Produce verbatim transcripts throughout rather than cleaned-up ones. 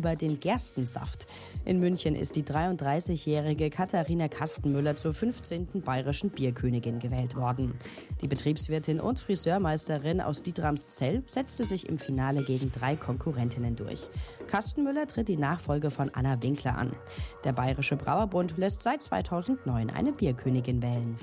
über den Gerstensaft. In München ist die dreiunddreißigjährige Katharina Kastenmüller zur fünfzehnten bayerischen Bierkönigin gewählt worden. Die Betriebswirtin und Friseurmeisterin aus Dietramszell setzte sich im Finale gegen drei Konkurrentinnen durch. Kastenmüller tritt die Nachfolge von Anna Winkler an. Der Bayerische Brauerbund lässt seit zweitausendneun eine Bierkönigin wählen.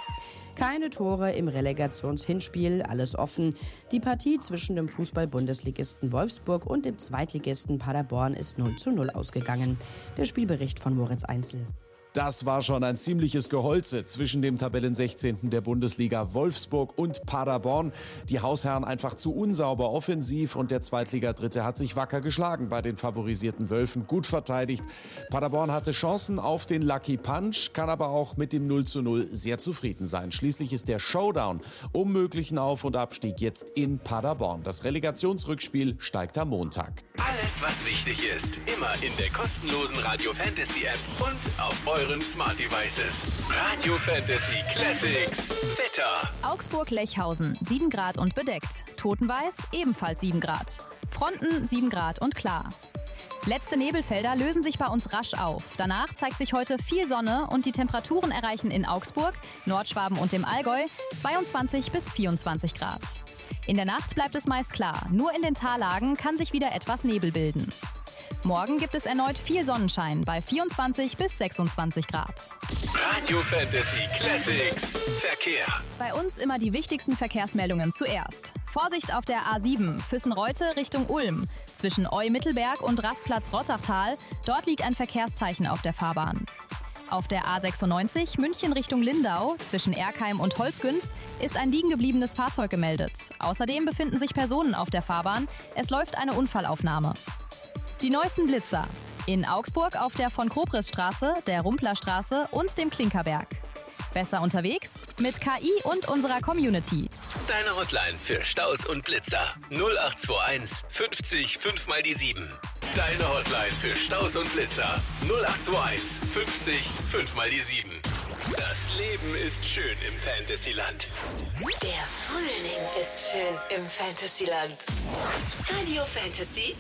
Keine Tore im Relegationshinspiel, alles offen. Die Partie zwischen dem Fußball-Bundesligisten Wolfsburg und dem Zweitligisten Paderborn ist null zu null ausgegangen. Der Spielbericht von Moritz Einzel. Das war schon ein ziemliches Geholze zwischen dem Tabellensechzehnten der Bundesliga Wolfsburg und Paderborn. Die Hausherren einfach zu unsauber offensiv und der Zweitliga-Dritte hat sich wacker geschlagen bei den favorisierten Wölfen, gut verteidigt. Paderborn hatte Chancen auf den Lucky Punch, kann aber auch mit dem null zu null sehr zufrieden sein. Schließlich ist der Showdown um möglichen Auf- und Abstieg jetzt in Paderborn. Das Relegationsrückspiel steigt am Montag. Alles, was wichtig ist, immer in der kostenlosen Radio Fantasy App und auf euren Smart Devices. Radio Fantasy Classics. Wetter. Augsburg-Lechhausen, sieben Grad und bedeckt. Totenweiß, ebenfalls sieben Grad. Fronten, sieben Grad und klar. Letzte Nebelfelder lösen sich bei uns rasch auf. Danach zeigt sich heute viel Sonne und die Temperaturen erreichen in Augsburg, Nordschwaben und dem Allgäu zweiundzwanzig bis vierundzwanzig Grad. In der Nacht bleibt es meist klar. Nur in den Tallagen kann sich wieder etwas Nebel bilden. Morgen gibt es erneut viel Sonnenschein bei vierundzwanzig bis sechsundzwanzig Grad. Radio Fantasy Classics. Verkehr. Bei uns immer die wichtigsten Verkehrsmeldungen zuerst. Vorsicht auf der A sieben, Füssen-Reute Richtung Ulm. Zwischen Eu-Mittelberg und Rastplatz Rottachtal. Dort liegt ein Verkehrszeichen auf der Fahrbahn. Auf der A sechsundneunzig, München Richtung Lindau, zwischen Erkheim und Holzgünz, ist ein liegengebliebenes Fahrzeug gemeldet. Außerdem befinden sich Personen auf der Fahrbahn. Es läuft eine Unfallaufnahme. Die neuesten Blitzer. In Augsburg auf der Von-Kobris-Straße, der Rumplerstraße und dem Klinkerberg. Besser unterwegs? Mit K I und unserer Community. Deine Hotline für Staus und Blitzer. null acht zwei eins fünfzig fünf mal die sieben. Deine Hotline für Staus und Blitzer. null acht zwei eins fünfzig fünf mal die sieben. Das Leben ist schön im Fantasyland. Der Frühling ist schön im Fantasyland. Radio Fantasy